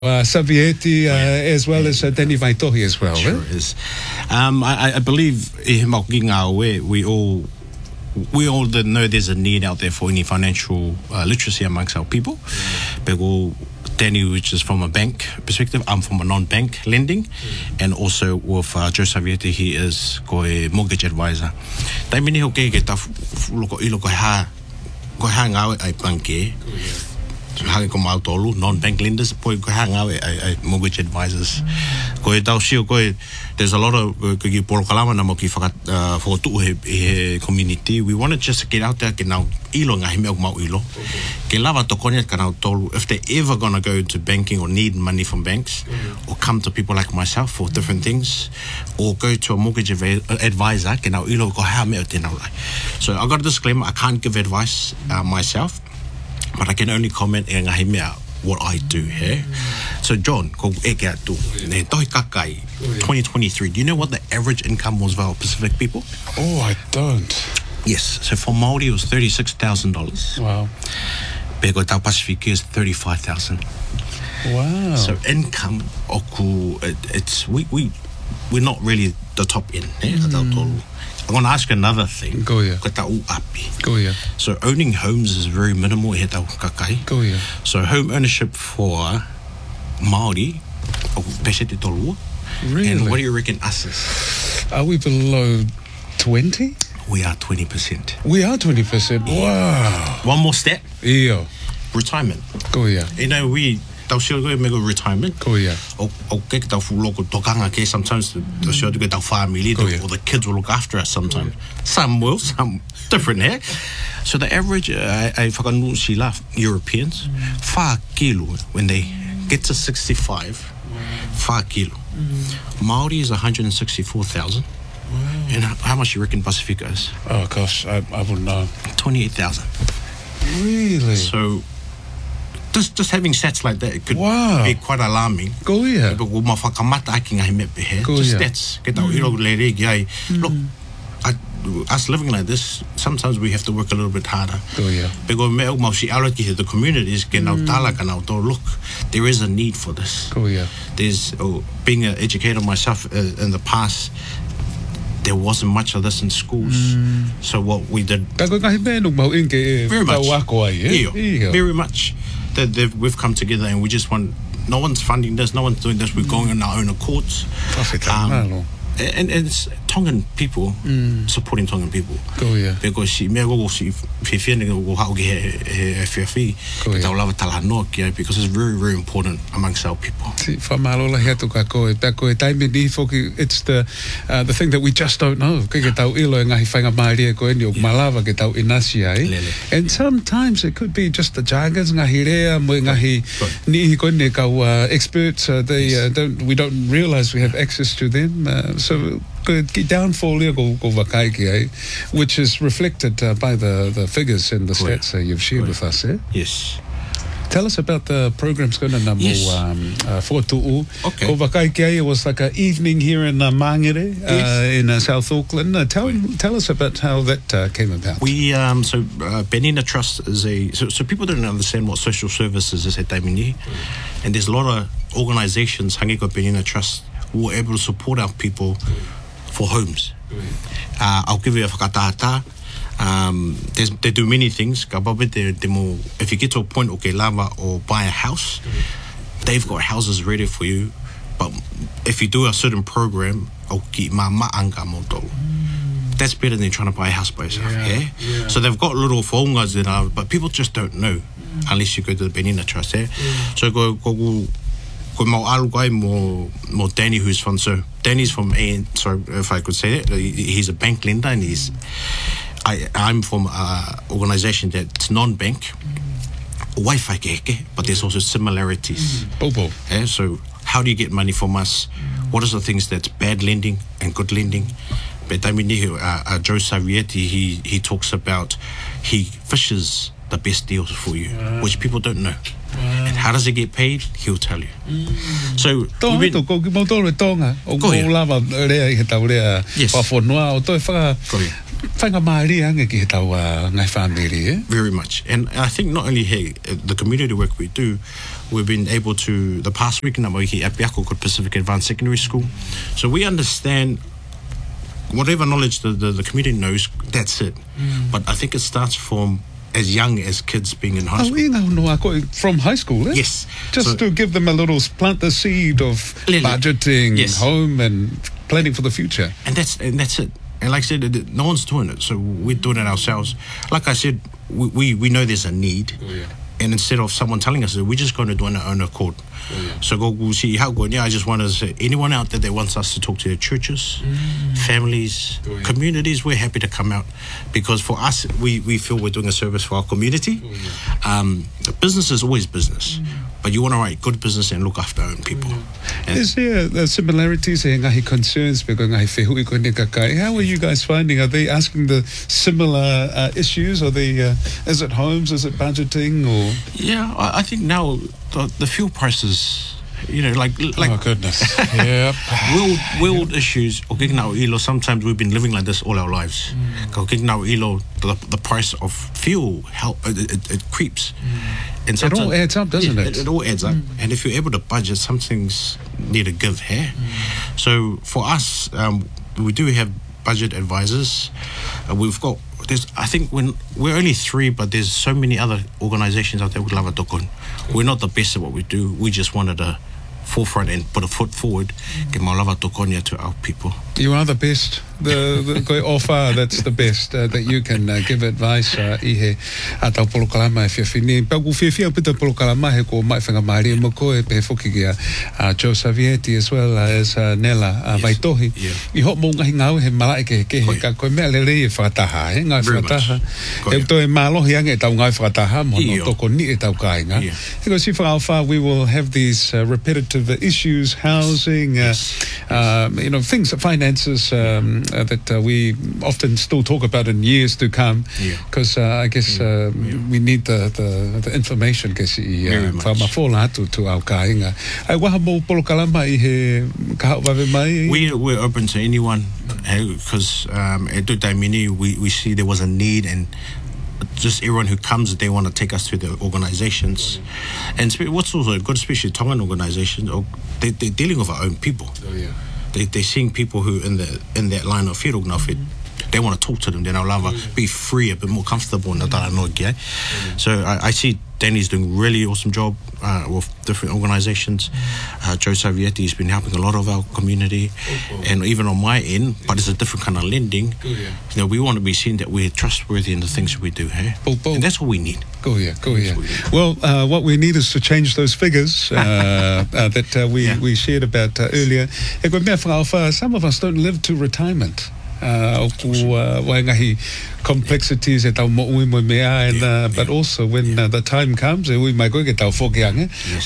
Savietti, as well as Danny Vaitohi as well. Sure is. I believe we all know there's a need out there for any financial literacy amongst our people. But Danny, which is from a bank perspective, I'm from a non-bank lending, and also with Joe Savietti, he is a mortgage advisor. Taimini ho ke ta loko ha ngau ai banke. Hang ko mau tolu non-bank lenders poi ko hang out mortgage advisors ko tau sio ko there's a lot of ki por kalama na mo ki fakat for tu he community. We want to just get out there ke now ilo nga hime mau ilo ke lava to konya kana tolu if they ever going to go into banking or need money from banks or come to people like myself for different things or go to a mortgage advisor ke now ilo ko ha me o tena lai. So I got a disclaimer, I can't give advice myself, but I can only comment e ngahi mea what I do here. So John, ko eke atu, ne tohi kakai, 2023, do you know what the average income was for Pacific people? Oh, I don't. Yes, so for Māori it was $36,000. Wow. Peko tau Pasifiki is $35,000. Wow. So income, oku, we're not really the top end. I'm going to ask another thing. Go yeah. Go yeah. So owning homes is very minimal he tau kakai. Go yeah. So home ownership for Māori, pese te tolu. Really? And what do you reckon us is? Are we below 20? We are 20%. We are 20%. Wow. One more step. Yeah. Retirement. Go yeah. You know, tau sio koe mego retirement. Go yeah. O ke tau fuloko tokanga ke sometimes tau sio koe tau family or the kids will look after us sometimes. Some will, some different here. So the average I whakanu sila Europeans wha kilo when they get to 65 wha kilo. Māori is 164,000. And how much you reckon Pacifica is? Oh gosh, I wouldn't know. 28,000. Really? So just having stats like that, it could be quite alarming. Go yeah. But ma whakamata aki ngahi me pehe. Just stats. Ke tau iro le regi ai. Look, us living like this, sometimes we have to work a little bit harder. Go yeah. Because me mau si alaki he the communities ke nau tala ka nau to look, there is a need for this. Go yeah. There's being an educator myself in the past, there wasn't much of this in schools. So what we did very much that we've come together and we just want, no one's funding this, no one's doing this, we're going on our own accords. And it's Tongan people supporting Tongan people. Go yeah. Because si mea gogo si whiwhiane go hao ki he whiwhi tau lava tala noa ki ai, because it's very, very important amongst our people. Si whamalola hea tuka koe, pia koe taime ni whoki, it's the thing that we just don't know. Ke tau ilo e ngahi whainga maaria koe ni o malawa ke tau inasi ai. And sometimes it could be just the jargons, ngahi rea, mo ngahi nihi koe ne kau experts, we don't realise we have access to them. So ki downfall go wakai ki ai, which is reflected by the figures and the stats you've shared with us. Yes. Tell us about the programs going on for Tu'u. Okay. Ko wakai ki ai, it was like an evening here in Mangere, in South Auckland. Tell us about how that came about. We so Benina Trust is so people don't understand what social services is at Taimini, and there's a lot of organisations hangiko Benina Trust who are able to support our people for homes. I'll give you a whakatata. They do many things. If you get to a point, okay, lava or buy a house, they've got houses ready for you. But if you do a certain program, that's better than trying to buy a house by yourself. Yeah? So they've got little whaungas, but people just don't know unless you go to the Benina Trust. So go mau alu kai mo Danny, who's from, so Danny's from sorry if I could say that, he's a bank lender, and I'm from an organisation that's non-bank, Wi-Fi keke, but there's also similarities. So how do you get money from us? What are the things that's bad lending and good lending? But I mean, Joe Savietti, he talks about, he fishes the best deals for you, which people don't know. And How does it get paid? He'll tell you. So Tō hato, ko ki mau tōre tōnga, o ngō lava rea I he tau rea whawhonua, o toi whanga maari ange ki he tau ngai whāmiri, eh? Very much. And I think not only here, the community work we do, we've been able to, the past week, na maiki at Biako Pacific Advanced Secondary School. So we understand whatever knowledge the community knows, that's it. But I think it starts from as young as kids being in high school. From high school, eh? Yes. Just to give them a little, plant the seed of budgeting, home and planning for the future. And that's it. And like I said, no one's doing it, so we're doing it ourselves. Like I said, we know there's a need. And instead of someone telling us that, we're just going to do it on our own accord. So go see how good. I just want to say, anyone out there that wants us to talk to their churches, families, communities, we're happy to come out, because for us, we feel we're doing a service for our community. Business is always business, but you want to write good business and look after our own people. Is there similarities and concerns? How are you guys finding? Are they asking the similar issues? Are they? Is it homes? Is it budgeting? Or yeah, I think now the fuel prices, like oh goodness, yeah, world issues. Sometimes we've been living like this all our lives. The price of fuel, it creeps. And it all adds up, doesn't it? It all adds up. And if you're able to budget, some things need to give here. So for us, we do have budget advisors. We've got. I think when we're only 3, but there's so many other organizations out there with Lava Tokon. We're not the best at what we do. We just wanted to forefront and put a foot forward, get my Lava Tokonia to our people. You are the best. The offer, that's the best that you can give advice. Ihe atau polokalama if you're pagu fia pita polokalama he ko mai whanga maari mo ko e pe foki kia Joe Savietti as well as Nella Vaitohi. I hop mo ngahi ngau he malaike ke he ka koe mea lele e whakataha he ngai whakataha. E to e mālohi ange tau ngai whakataha mo no toko ni e tau kāinga. He ko si whakawha we will have these repetitive issues, housing, things, finances that we often still talk about in years to come, because I guess we need the information ke si whamafola atu to au kāinga. Ai waha mo polokalama I he kahawawe mai? We're open to anyone, because at Tutaimini we see there was a need, and just everyone who comes, they want to take us to the organizations. And what's also good, especially Tongan organizations, they're dealing with our own people. They're seeing people who in that line of whiro ngawhi, they want to talk to them, then I'll love be free, a bit more comfortable. So I see Danny's doing a really awesome job with different organizations. Joe Savietti has been helping a lot of our community, and even on my end, but it's a different kind of lending. We want to be seen that we're trustworthy in the things we do, and that's what we need. Go here. Well, what we need is to change those figures that we shared about earlier. Some of us don't live to retirement. Complexities at but also when the time comes we might go get our for the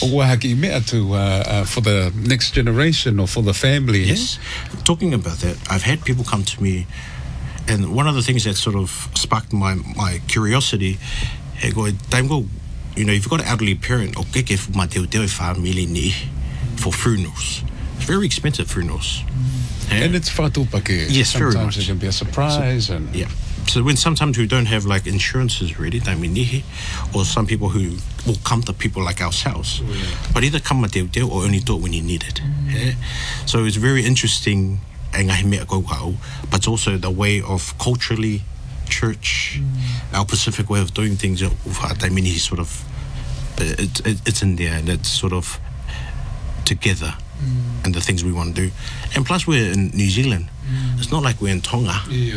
next generation or for the family. Yes. Talking about that, I've had people come to me, and one of the things that sort of sparked my curiosity, if you've got an elderly parent, for funerals, it's very expensive funerals. And it's whatupake. Yes, sometimes very much. It can be a surprise. So when sometimes we don't have like insurances ready, or some people who will come to people like ourselves, but either come or only do it when you need it. So it's very interesting, but it's also the way of culturally, church, our Pacific way of doing things, sort of, it's in there, and it's sort of together. And the things we want to do. And plus we're in New Zealand. It's not like we're in Tonga.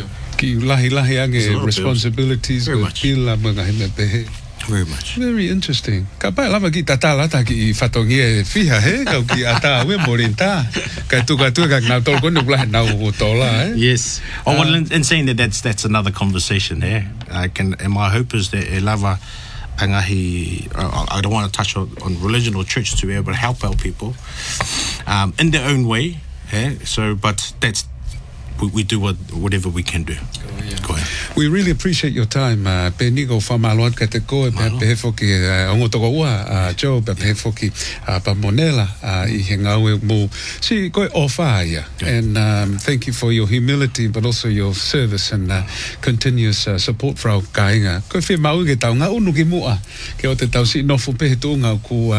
Responsibilities. Very much. Very much. Very interesting. Kapai lava ki tatalata ki fatongie fiha kau ki ata we morinta. Kai tu ka na tol ko nukla na utola. Yes. And saying that's another conversation there. And my hope is that lava I don't want to touch on religion or church to be able to help our people in their own way. So, but that's we do whatever we can do. Go ahead. We really appreciate your time. Benigo whamaloan ka te koe, pe foki ongotoka ua, Joe, pe foki pa monela, I he ngaue mo. Si koe ofaya. And thank you for your humility, but also your service and continuous support for our kainga. Koe whi mau ke tau ngā unu ki mua, ke o te tau si nofu pe he tūnga ku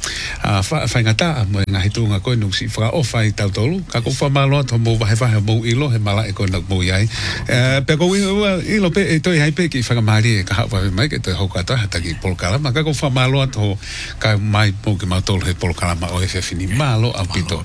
whaingata mo ngā he tūnga koe nung si whaka ofa I tau tolu. Ka ko whamaloan to mo wahe mo ilo, he mala e koe nak mo iai. Pe ko ilo pe e toi hai pe ki whakamari e ka hawa mai ke toi hoka toi hata ki polokalama. Ka ko whamaloa to ka mai mo ki mautolo he polokalama o FFini malo au pito.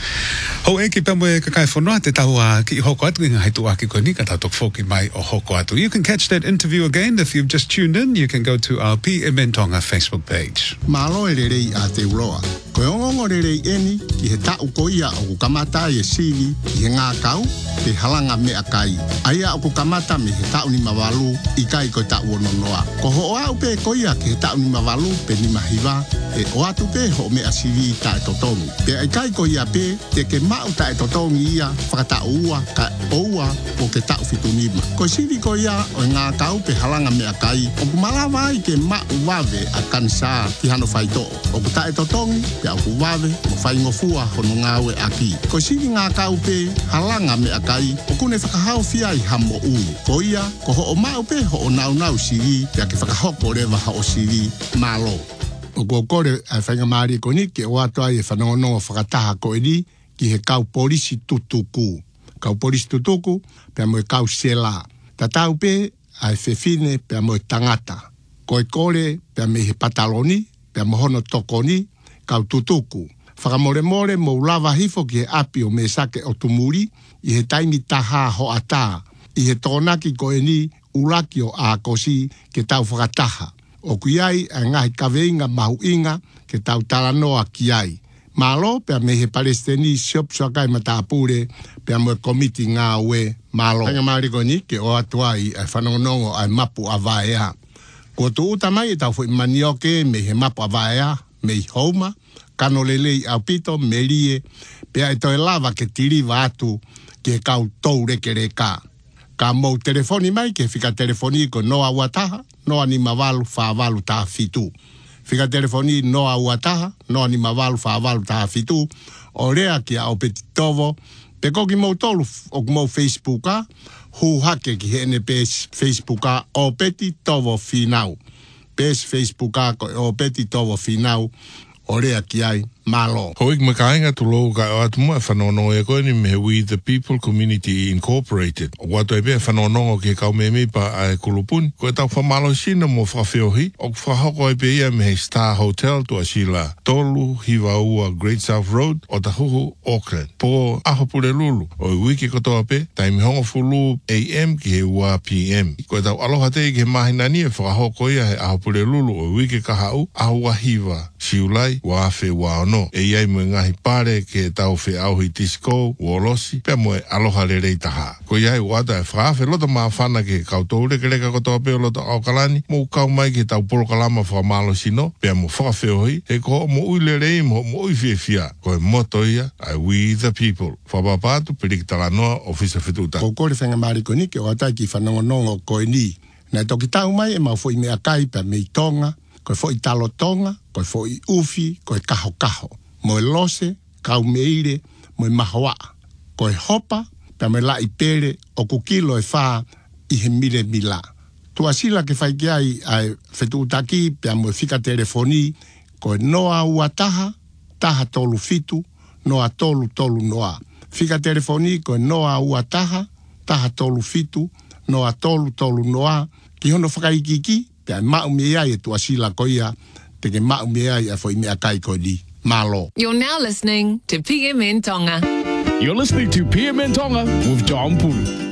Ho e ki pamo e ka kai whanua te tau ki hoko atu inga haitu aki koe ni ka tau tok whoki mai o hoko atu. You can catch that interview again if you've just tuned in. You can go to our PMN Tonga Facebook page. Malo e rerei a te uroa. Koe ongongo rerei eni ki he tau koia o kukamata e sivi ki he ngā kau te halanga me akai. Aia o kukamata me he tau ni mawalu I kai koe tau ono noa. Ko ho au pe koia ki he tau ni mawalu pe ni mahiwa e o atu pe ho me asivi ta e totongi. Pe ai kai koia pe te ke mau ta e totongi ia whakata ua ka oua o ke tau fitunima. Ko sivi koia o ngā kau pe halanga me akai o kumalawa I ke mau wawe a kansa ki hano whaito. O kuta e totongi pe au kuwawe mo whaingofua hono ngāwe aki. Ko sivi ngā kau pe halanga me akai o kune whakahau fia I hamo ui. Ko ia ko ho o mau pe ho o nau siri pe ke whakahoko rewa ha o siri malo. O ko kore ai whainga maari ko ni ke o atua I e whanongonongo whakataha ko eri ki he kau polisi tutuku. Kau polisi tutuku pe mo e kau sela. Ta tau pe ai whewhine pe mo e tangata. Ko e kore pe me he pataloni pe mo hono tokoni kau tutuku. Whakamore mo lava hifo ki he api o me sake o tumuri I he taimi taha ho ata. I he tōnaki ko e ni ulaki o a kosi ke tau whakataha. O kuiai a ngahi kaweinga mahu inga ke tau talanoa ki ai. Malo pia me he Palestini siop sokai matapure pia mo e komiti ngā ue malo. Nga mariko ni ke o atuai ai whanongonongo ai mapu a vaea. Ko tu utamai e tau fui manioke me he mapu a vaea me I houma. Kano lelei au pito me lie pia e toi lava ke tiriva atu ke kau tou reke reka. Ka mou telefoni mai ke fika telefoni ko noa uataha, noa ni mawalu whaavalu taha fitu. Fika telefoni noa uataha, noa ni mawalu whaavalu taha fitu. O rea ki a o peti tovo, pe koki mou tolu o mou Facebooka, hu hake ki hene pes Facebooka o peti tovo finau. Pes Facebooka ko o peti tovo finau, o rea ki ai malo. Hoik makainga tu lo ka atu mo whanono e koe ni me We the People Community Incorporated. O watu e bea whanono ke kau me pa a kulupuni. Koe tau whamalo sina mo whawhiohi. O whahoko e bea me he Star Hotel tu a sila tolu hiwa ua Great South Road o tahuhu Auckland. Po aho pule lulu. O I wiki kotoa pe, taimi hongo fulu AM ki he ua PM. Koe tau aloha te ke mahinani e whahoko ia he aho pule lulu o I wiki kahau aho wahiwa. Siulai wa afe wa ono. E iai mo ngahi pare ke tau whi auhi tisko, uolosi, pia mo e aloha le rei taha. Ko iai wata e whaafe lota maa whana ke kau tau reke reka kotoa peo lota au kalani, mo kau mai ke tau polo kalama whamalo sino, pia mo whakawhi ohi, he ko mo ui le rei mo ui fia fia, ko e moto ia, ai We the People. Whapapatu, perikitala noa, ofisa whituta. Ko kore whenga mariko ni ke o atai ki whanongonongo koe ni. Nei toki tau mai e mau fwoi mea kai pia mei tonga, koe fwoi talo tonga, koe fwoi ufi, koe kaho kaho. Mo e lose, kau meire, mo e mahoa. Koe hopa, pia me la I pere, o kukilo e wha I he mire mila. Tua sila ke whaike ai whetutaki, pia mo e whika telefoni, koe noa ua taha, taha tolu fitu, noa tolu tolu noa. Whika telefoni, koe noa ua taha, taha tolu fitu, noa tolu tolu noa. Ki hono whakaikiki, pia mau mea e tua sila koia, te ke mau mea e fwoi mea kai koe ni. Malo. You're now listening to PMN Tonga. You're listening to PMN Tonga with John Pulu.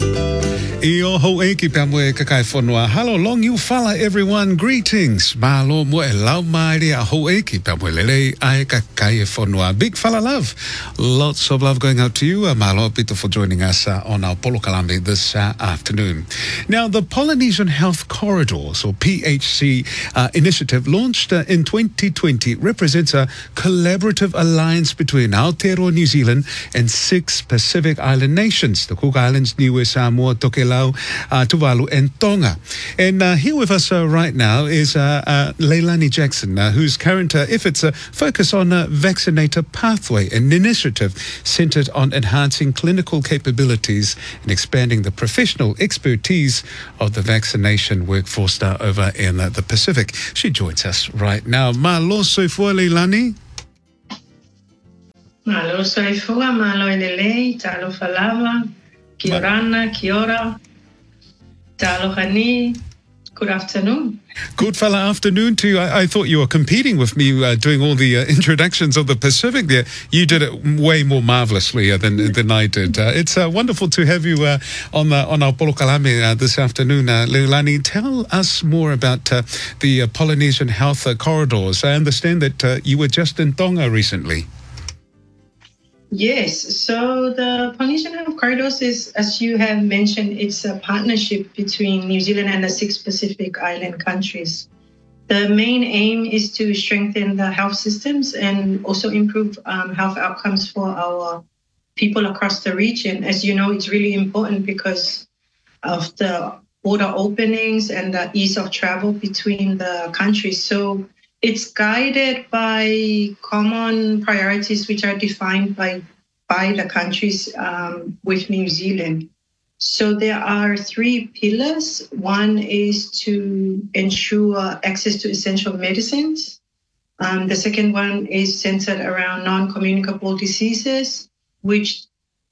Io ho e ki pia mo e kakai whanua. Hello, long you fala everyone. Greetings. Malo mo e lau maere a ho e ki pia mo e lele ai kakai e whanua. Big fala love. Lots of love going out to you. Malo, pito for joining us on our Polo Kalambe this afternoon. Now, the Polynesian Health Corridors, or PHC initiative launched in 2020 represents a collaborative alliance between Aotearoa New Zealand and 6 Pacific Island nations, the Cook Islands, Niue, Samoa, Tokelau, Tuvalu, and Tonga. And here with us right now is Leilani Jackson, whose current efforts focus on a vaccinator pathway, an initiative centered on enhancing clinical capabilities and expanding the professional expertise of the vaccination workforce over in the Pacific. She joins us right now. Malo soifua, Leilani. Malo soifua, malo elelei, talo falava, kiorana, kiora, talo hani. Good afternoon. Good fella afternoon to you. I thought you were competing with me doing all the introductions of the Pacific there. You did it way more marvelously than I did. It's wonderful to have you on our Polokalame this afternoon. Leilani, tell us more about the Polynesian Health Corridors. I understand that you were just in Tonga recently. Yes, so the Polynesian Health Corridors is, as you have mentioned, it's a partnership between New Zealand and the 6 Pacific Island countries. The main aim is to strengthen the health systems and also improve health outcomes for our people across the region. As you know, it's really important because of the border openings and the ease of travel between the countries. So it's guided by common priorities which are defined by the countries with New Zealand. So there are 3 pillars. One is to ensure access to essential medicines. The second one is centered around non-communicable diseases, which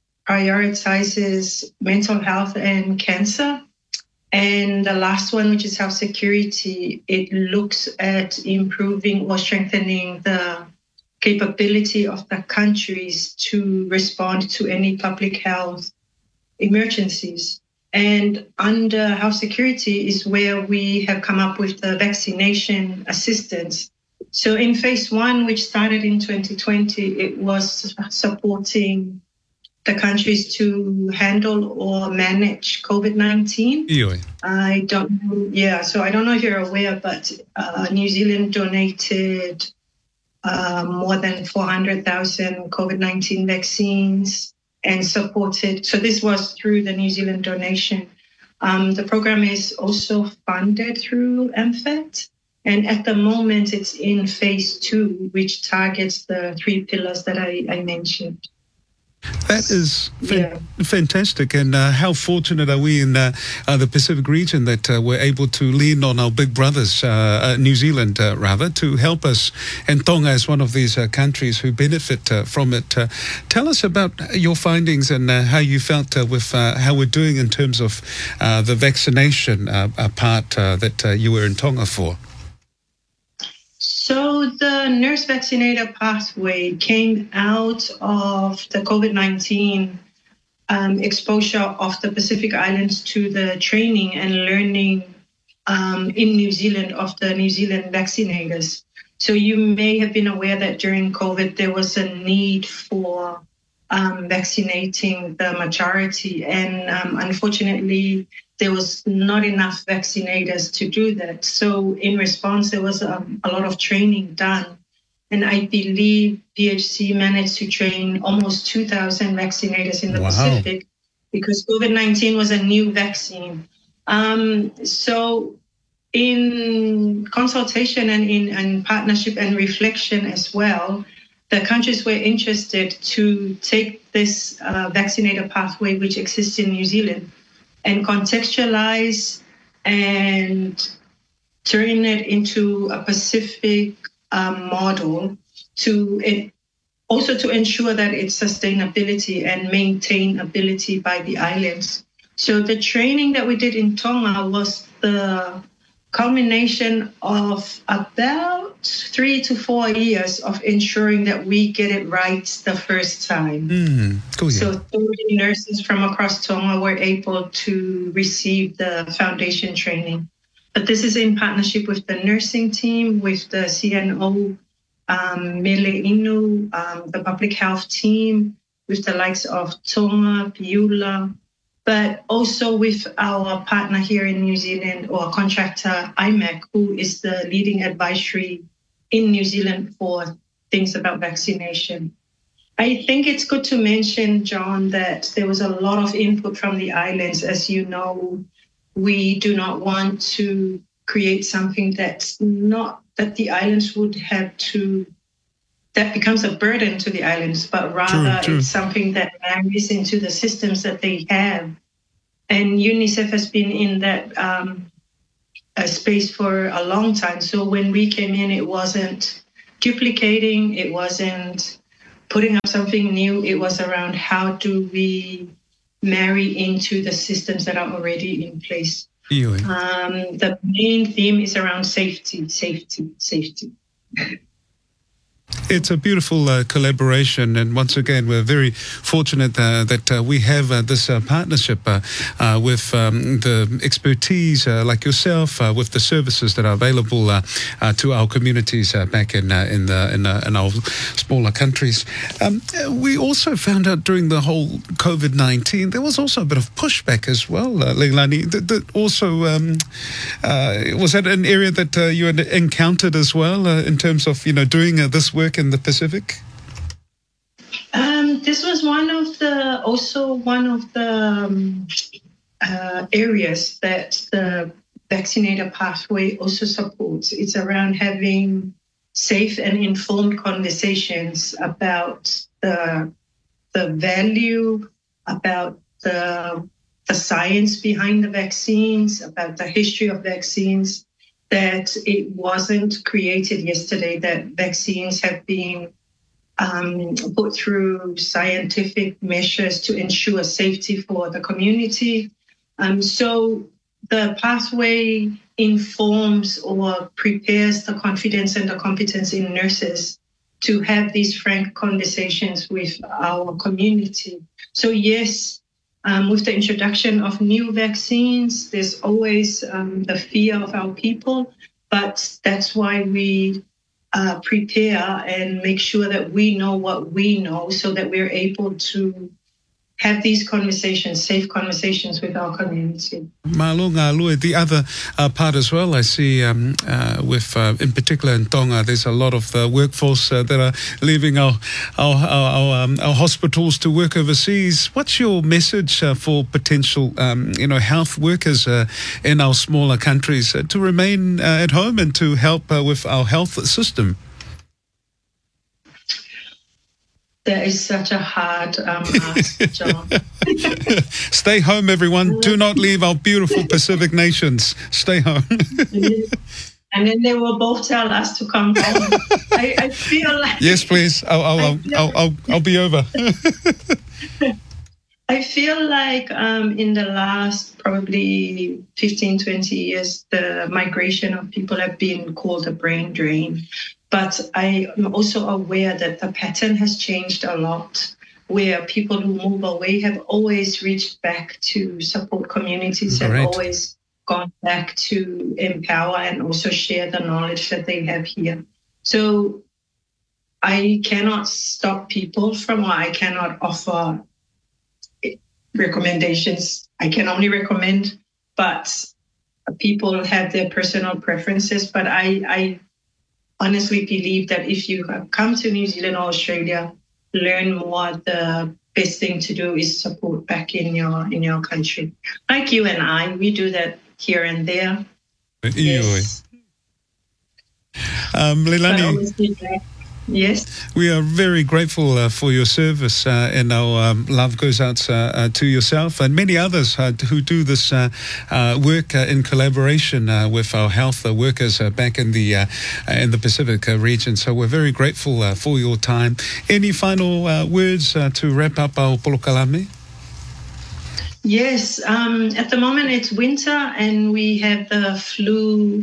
prioritizes mental health and cancer. And the last one, which is health security, it looks at improving or strengthening the capability of the countries to respond to any public health emergencies. And under health security is where we have come up with the vaccination assistance. So in phase 1, which started in 2020, it was supporting the countries to handle or manage COVID-19. I don't know. So I don't know if you're aware, but New Zealand donated more than 400,000 COVID-19 vaccines and supported. So this was through the New Zealand donation. The program is also funded through MFET. And at the moment, it's in phase 2, which targets the 3 pillars that I mentioned. That is fantastic, and how fortunate are we in the Pacific region that we're able to lean on our big brothers, New Zealand rather, to help us, and Tonga is one of these countries who benefit from it. Tell us about your findings and how you felt with how we're doing in terms of the vaccination part that you were in Tonga for. So the nurse vaccinator pathway came out of the COVID-19 exposure of the Pacific Islands to the training and learning in New Zealand of the New Zealand vaccinators. So you may have been aware that during COVID, there was a need for vaccinating the majority. And unfortunately, there was not enough vaccinators to do that. So in response, there was a lot of training done. And I believe PHC managed to train almost 2,000 vaccinators in the Pacific because COVID-19 was a new vaccine. So in consultation and in partnership and reflection as well, the countries were interested to take this vaccinator pathway, which exists in New Zealand, and contextualize and turn it into a Pacific model to also to ensure that its sustainability and maintainability by the islands. So the training that we did in Tonga was the culmination of about 3 to 4 years of ensuring that we get it right the first time. So 30 nurses from across Tonga were able to receive the foundation training. But this is in partnership with the nursing team, with the CNO, Mele Inu, the public health team, with the likes of Tonga, Piula, but also with our partner here in New Zealand, or contractor IMEC, who is the leading advisory in New Zealand for things about vaccination. I think it's good to mention, John, that there was a lot of input from the islands. As you know, we do not want to create something that's not that the islands would have to, that becomes a burden to the islands, but rather True. it's something that marries into the systems that they have. And UNICEF has been in that space for a long time. So when we came in, it wasn't duplicating, it wasn't putting up something new. It was around how do we marry into the systems that are already in place. The main theme is around safety. It's a beautiful collaboration, and once again, we're very fortunate that we have this partnership with the expertise like yourself, with the services that are available to our communities back in our smaller countries. We also found out during the whole COVID-19 there was also a bit of pushback as well, Leilani. Also, was that an area that you had encountered as well in terms of doing this work in the Pacific? This was one of the areas that the vaccinator pathway also supports. It's around having safe and informed conversations about the value, about the science behind the vaccines, about the history of vaccines, that it wasn't created yesterday, that vaccines have been put through scientific measures to ensure safety for the community. So the pathway informs or prepares the confidence and the competence in nurses to have these frank conversations with our community. So yes, with the introduction of new vaccines, there's always the fear of our people, but that's why we prepare and make sure that we know what we know so that we're able to have these conversations, safe conversations with our community. Malunga Lui, the other part as well, I see with, in particular in Tonga, there's a lot of the workforce that are leaving our hospitals to work overseas. What's your message for potential, health workers in our smaller countries to remain at home and to help with our health system? That is such a hard ask, John. Stay home, everyone. Do not leave our beautiful Pacific nations. Stay home. And then they will both tell us to come home. I feel like... Yes, please. I'll be over. I feel like in the last probably 15, 20 years, the migration of people have been called a brain drain. But I am also aware that the pattern has changed a lot, where people who move away have always reached back to support communities, have always gone back to empower and also share the knowledge that they have here. So I cannot stop people from, or I cannot offer recommendations. I can only recommend, but people have their personal preferences. But I honestly believe that if you have come to New Zealand or Australia, learn more, the best thing to do is support back in your country. Like you and I, we do that here and there. Yes. Leilani, yes. We are very grateful for your service, and our love goes out to yourself and many others who do this work in collaboration with our health workers back in the Pacific region. So we're very grateful for your time. Any final words to wrap up our Polokalame? Yes. At the moment it's winter and we have the flu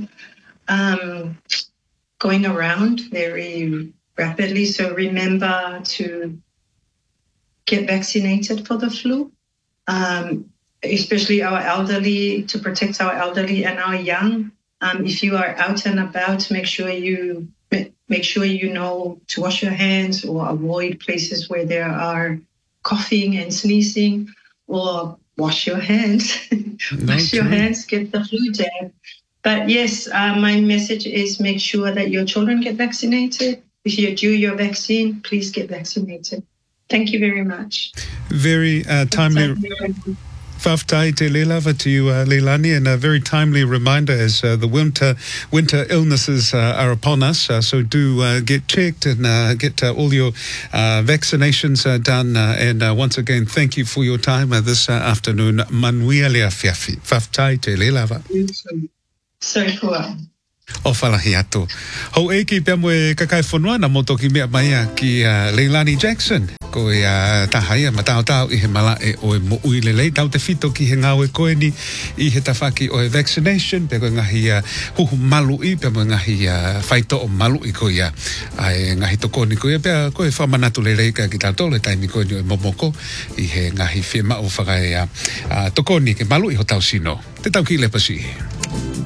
going around very rapidly. So remember to get vaccinated for the flu, especially our elderly, to protect our elderly and our young. If you are out and about, make sure you know to wash your hands or avoid places where there are coughing and sneezing, or wash your hands. Wash your hands, get the flu jab. But yes, my message is make sure that your children get vaccinated. If you're due your vaccine, please get vaccinated. Thank you very much. Very timely. Whaftai te lelava to you, Leilani, and a very timely reminder as the winter illnesses are upon us. So do get checked and get all your vaccinations done. And once again, thank you for your time this afternoon. Manuia lea fiafi. Whaftai te lelava. So cool. O whalahi ato. Hau e ki pia moe kakai whanua na moto ki mea mai ki Leilani Jackson. Ko e tahai ma tau I he mala e o e mo ui lelei tau te whito ki he ngāwe koe ni I he tawhaki o e vaccination pe koe ngahi huhu malu I pe moe ngahi whaito o malu I koe ia ai ngahi toko ni koe pia koe whamanatu lelei ka ki tau tole taimi koe ni o e momoko I he ngahi whima o whakai toko ni ke malu I ho tau sino te tau ki le pasi